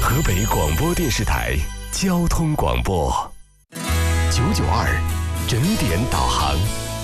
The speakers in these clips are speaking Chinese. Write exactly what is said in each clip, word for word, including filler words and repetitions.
河北广播电视台交通广播九九二整点导航。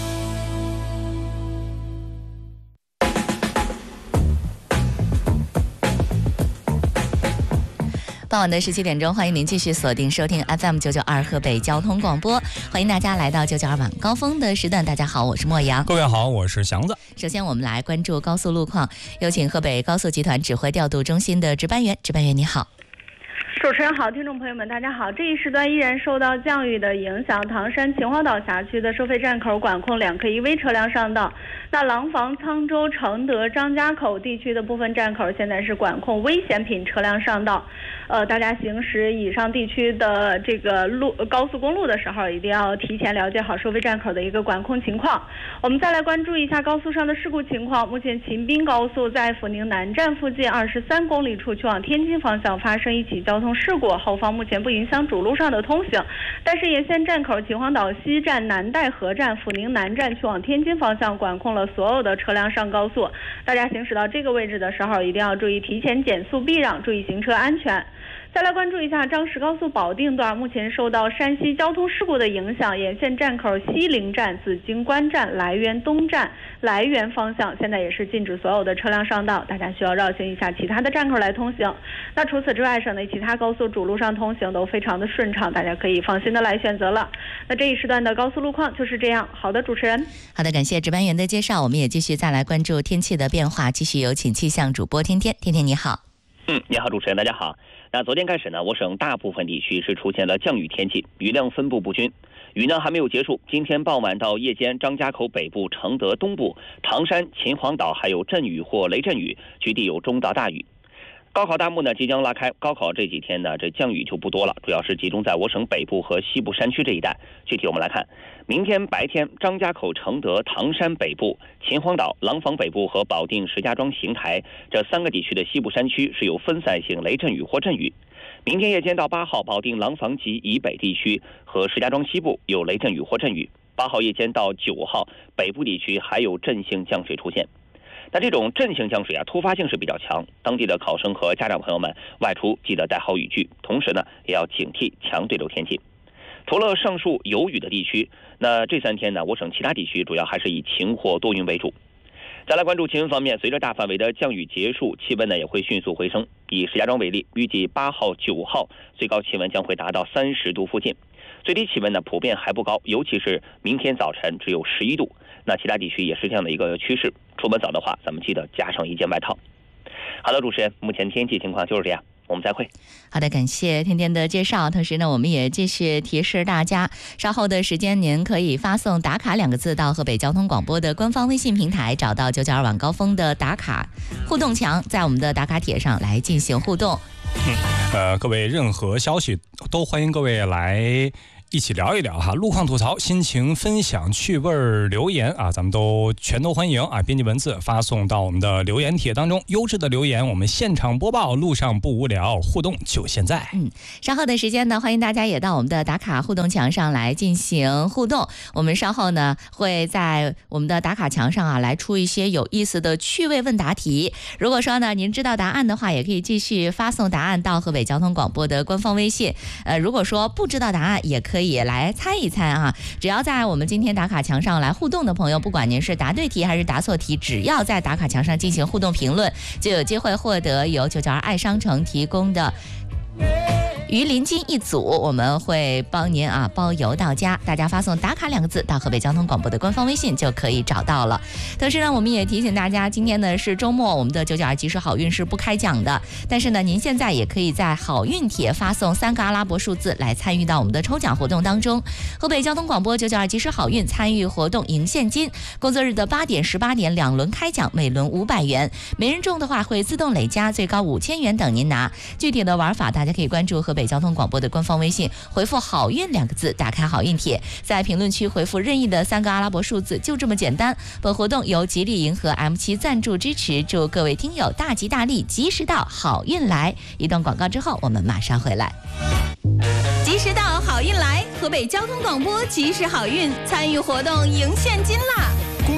傍晚的十七点钟，欢迎您继续锁定收听 F M 九九二河北交通广播，欢迎大家来到九九二晚高峰的时段。大家好，我是莫阳。 各位好，我是祥子。 首先我们来关注高速路况，有请河北高速集团指挥调度中心的值班员。值班员你好。 主持人好，听众朋友们大家好。这一时段依然受到降雨的影响，唐山秦皇岛辖区的收费站口管控两 K 一 V 车辆上道。那廊坊、沧州、承德、张家口地区的部分站口现在是管控危险品车辆上道。呃，大家行驶以上地区的这个路高速公路的时候，一定要提前了解好收费站口的一个管控情况。我们再来关注一下高速上的事故情况。目前秦滨高速在阜宁南站附近二十三公里处去往天津方向发生一起交通事故，后方目前不影响主路上的通行，但是沿线站口秦皇岛西站、南戴河站、阜宁南站去往天津方向管控了所有的车辆上高速。大家行驶到这个位置的时候，一定要注意提前减速避让，注意行车安全。再来关注一下张石高速保定段，目前受到山西交通事故的影响，沿线站口西陵站、紫荆关站、来源东站、来源方向现在也是禁止所有的车辆上道，大家需要绕行一下其他的站口来通行。那除此之外，省内其他高速主路上通行都非常的顺畅，大家可以放心的来选择了。那这一时段的高速路况就是这样。好的，主持人。 好的，感谢值班员的介绍。我们也继续再来关注天气的变化，继续有请气象主播天天。天天你好。 嗯，你好，主持人，大家好。那昨天开始呢，我省大部分地区是出现了降雨天气，雨量分布不均。雨呢还没有结束，今天傍晚到夜间，张家口北部、承德东部、唐山、秦皇岛还有阵雨或雷阵雨，局地有中到大雨。高考大幕呢即将拉开，高考这几天呢，这降雨就不多了，主要是集中在我省北部和西部山区这一带。具体我们来看，明天白天，张家口、承德、唐山北部、秦皇岛、廊坊北部和保定、石家庄、邢台这三个地区的西部山区是有分散性雷阵雨或阵雨。明天夜间到八号，保定、廊坊及以北地区和石家庄西部有雷阵雨或阵雨。八号夜间到九号，北部地区还有阵性降水出现。那这种阵性降水啊，突发性是比较强，当地的考生和家长朋友们外出记得带好雨具，同时呢也要警惕强对流天气。除了上述有雨的地区，那这三天呢，我省其他地区主要还是以晴或多云为主。再来关注气温方面，随着大范围的降雨结束，气温呢也会迅速回升。以石家庄为例，预计八号、九号最高气温将会达到三十度附近，最低气温呢普遍还不高，尤其是明天早晨只有十一度。那其他地区也是这样的一个趋势，出门早的话，咱们记得加上一件外套。好的，主持人，目前天气情况就是这样，我们再会。 好的，感谢天天的介绍。同时呢，我们也继续提示大家，稍后的时间您可以发送打卡两个字到河北交通广播的官方微信平台，找到九九二晚高峰的打卡互动墙，在我们的打卡帖上来进行互动。 嗯，呃，各位任何消息都欢迎各位来一起聊一聊哈，路况吐槽、心情分享、趣味留言啊，咱们都全都欢迎啊！编辑文字发送到我们的留言帖当中，优质的留言我们现场播报，路上不无聊，互动就现在。 嗯，稍后的时间呢，欢迎大家也到我们的打卡互动墙上来进行互动。我们稍后呢会在我们的打卡墙上啊来出一些有意思的趣味问答题。如果说呢您知道答案的话，也可以继续发送答案到河北交通广播的官方微信。呃，如果说不知道答案，也可以可以来猜一猜啊！只要在我们今天打卡墙上来互动的朋友，不管您是答对题还是答错题，只要在打卡墙上进行互动评论，就有机会获得由九九二爱商城提供的鱼鳞金一组，我们会帮您啊包邮到家。大家发送打卡两个字到河北交通广播的官方微信就可以找到了。同时呢，我们也提醒大家，今天呢是周末，我们的九九二即时好运是不开奖的，但是呢您现在也可以在好运帖发送三个阿拉伯数字来参与到我们的抽奖活动当中。河北交通广播九九二即时好运参与活动赢现金，工作日的八点、十八点两轮开奖，每轮五百元，每人中的话会自动累加，最高五千元等您拿。具体的玩法大家可以关注河北北交通广播的官方微信，回复好运两个字，打开好运帖，在评论区回复任意的三个阿拉伯数字，就这么简单。本活动由吉利银河 M 七 赞助支持，祝各位听友大吉大利，吉时到，好运来。一段广告之后，我们马上回来。 吉时到，好运来，河北交通广播吉时好运参与活动赢现金啦！ 公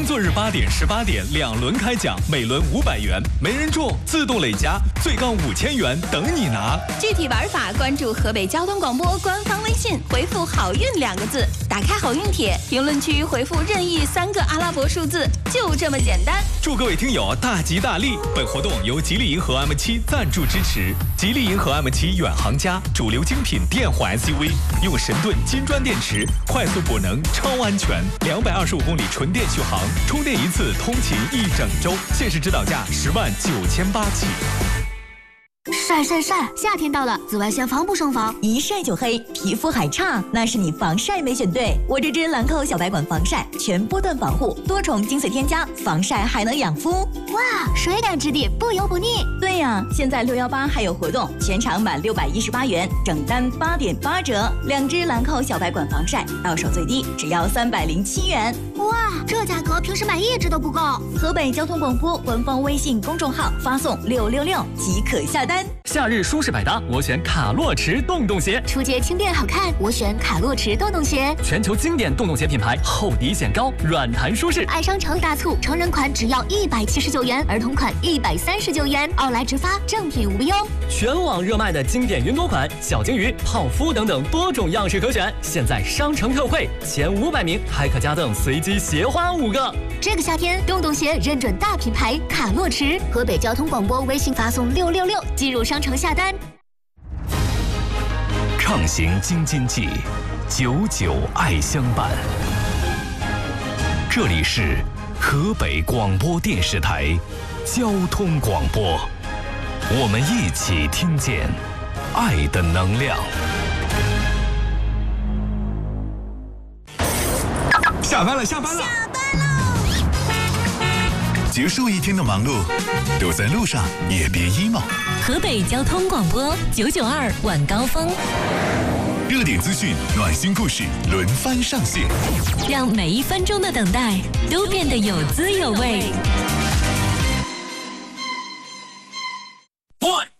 工作日八点、十八点两轮开奖，每轮五百元，没人中自动累加，最高五千元等你拿。 具体玩法关注河北交通广播官方微信，回复“好运”两个字，打开好运帖，评论区回复任意三个阿拉伯数字，就这么简单。 祝各位听友大吉大利！本活动由吉利银河 M 七赞助支持。吉利银河 M 七远航家，主流精品电混 S U V， 用神盾金砖电池，快速补能，超安全，两百二十五公里纯电续航，充电一次通勤一整周，限时指导价十万九千八起。 晒晒晒！夏天到了，紫外线防不胜防， 一晒就黑，皮肤还差，那是你防晒没选对。我这支兰蔻小白管防晒，全波段防护，多重精粹添加，防晒还能养肤。 哇，水感质地，不油不腻。 对呀，现在六一八还有活动，全场满六百一十八元，整单八点八折。两支兰蔻小白管防晒，到手最低只要三百零七元。 哇，这价格平时买一支都不够。 河北交通广播官方微信公众号发送六六六即可下单。 夏日舒适百搭，我选卡洛驰洞洞鞋。 出街轻便好看，我选卡洛驰洞洞鞋。 全球经典洞洞鞋品牌，厚底显高，软弹舒适。 爱商城大促，成人款只要一百七十九元，儿童款一百三十九元，奥莱直发，正品无忧。 全网热卖的经典云朵款，小金鱼、泡芙等等多种样式可选，现在商城特惠，前五百名还可加赠随机鞋花五个。 这个夏天，洞洞鞋认准大品牌卡洛驰。河北交通广播微信发送六六六，进入商城下单。 畅行京津冀，久久爱相伴。这里是河北广播电视台交通广播，我们一起听见爱的能量。 下班了，下班了， 下班喽！ 结束一天的忙碌，都在路上，也别 emo。 河北交通广播九九二晚高峰， 热点资讯、暖心故事轮番上线， 让每一分钟的等待都变得有滋有味。 One